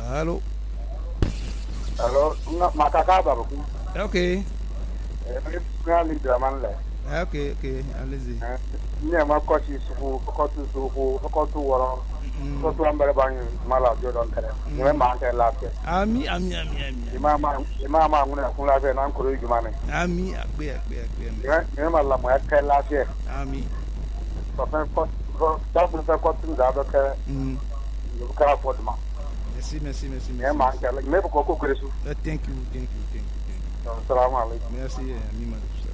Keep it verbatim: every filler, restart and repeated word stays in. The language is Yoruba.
Allô? Alors, ma caca, Ok. Ok, ok, allez-y. Ne ma kɔci sugu kɔtu sugu kɔtu wɔrɔ kɔtu an bɛrɛ b'an mala jɔ dɔn tɛrɛ ne bɛ maa kɛ lafiya ami ami ami ami imama imama ŋun kun lafiya n'an koro ye jumɛn ami akpe akpe akpe ne ma lamɔya kɛ lafiya ami fɛn dabu fɛ kɔtu da dɔ kɛ o kɛra fɔ duma merci merci merci ne maa kɛ ne bɛ ko ko keresu thank you thank you thank you thank you salamu alaikum merci ami madou